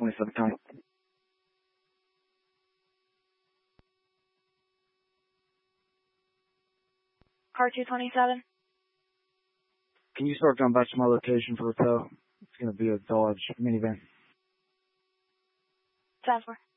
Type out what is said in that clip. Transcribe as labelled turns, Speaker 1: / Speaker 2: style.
Speaker 1: 27 County.
Speaker 2: Car 227.
Speaker 1: Can you start coming back to my location for a tow? It's going to be a Dodge minivan.
Speaker 2: 10-4.